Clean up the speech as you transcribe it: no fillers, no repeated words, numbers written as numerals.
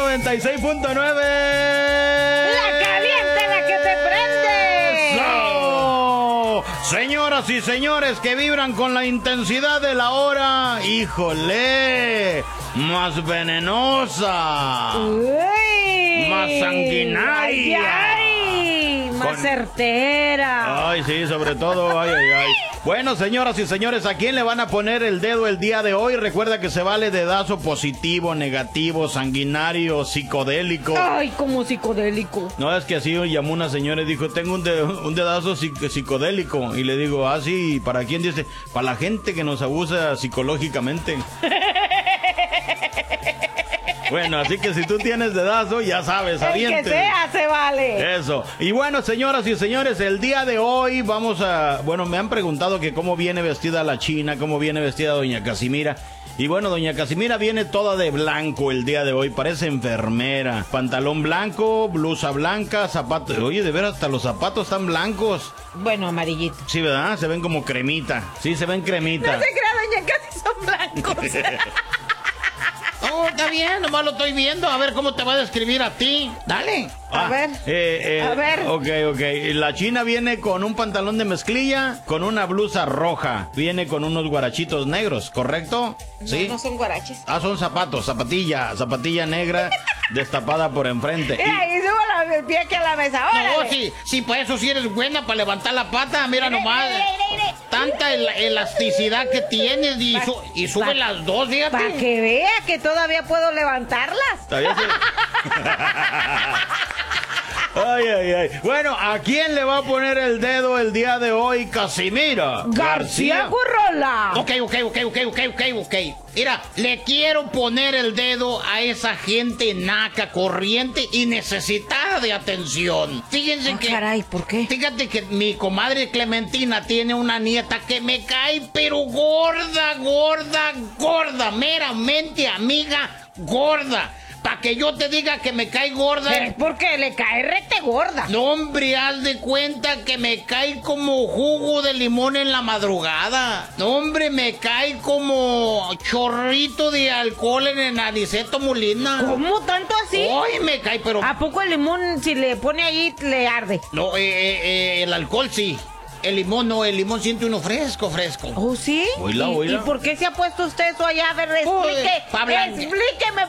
96.9. La caliente, la que te prende. ¡Eso! Señoras y señores que vibran con la intensidad de la hora, ¡híjole! Más venenosa. Uy. Más sanguinaria. Ay, más certera. Ay, sí, sobre todo, ay. Bueno, señoras y señores, ¿a quién le van a poner el dedo el día de hoy? Recuerda que se vale dedazo positivo, negativo, sanguinario, psicodélico. Ay, como psicodélico. No, es que así llamó una señora y dijo, tengo un dedazo psicodélico. Y le digo, sí, ¿para quién? Dice, para la gente que nos abusa psicológicamente. Bueno, así que si tú tienes dedazo, ya sabes, aviente. El que sea, se vale. Eso. Y bueno, señoras y señores, el día de hoy bueno, me han preguntado que cómo viene vestida la China, cómo viene vestida doña Casimira. Y bueno, doña Casimira viene toda de blanco el día de hoy, parece enfermera. Pantalón blanco, blusa blanca, zapatos. Oye, de veras, hasta los zapatos están blancos. Bueno, amarillito. Sí, ¿verdad? Se ven como cremita. Sí, se ven cremita. No se crea, doña, casi son blancos. Oh, está bien, nomás lo estoy viendo. A ver cómo te va a describir a ti. Dale. A ver. A ver. Ok. La China viene con un pantalón de mezclilla, con una blusa roja. Viene con unos guarachitos negros, ¿correcto? Sí. No son guaraches. Son zapatos, zapatilla negra destapada por enfrente. Mira, y subo el pie aquí a la mesa. No, sí, para eso sí eres buena, para levantar la pata. Mira nomás. Tanta elasticidad que tienes y sube las dos, fíjate. Para que vea que todavía puedo levantarlas. ¿Todavía sí? Ay. Bueno, ¿a quién le va a poner el dedo el día de hoy, Casimira? García Gurrola. Ok. Mira, le quiero poner el dedo a esa gente naca, corriente y necesitada de atención. Fíjense que... Caray, ¿por qué? Fíjate que mi comadre Clementina tiene una nieta que me cae, pero gorda, meramente amiga, gorda. Para que yo te diga que me cae gorda. Pero es porque le cae rete gorda. No, hombre, haz de cuenta que me cae como jugo de limón en la madrugada. No, hombre, me cae como chorrito de alcohol en el Aniceto Molina. ¿Cómo tanto así? Ay, me cae, pero... ¿A poco el limón, si le pone ahí, le arde? No, el alcohol sí. El limón no, el limón siente uno fresco. ¿Oh, sí? Oíla. ¿Y por qué se ha puesto usted eso allá? A ver, explíqueme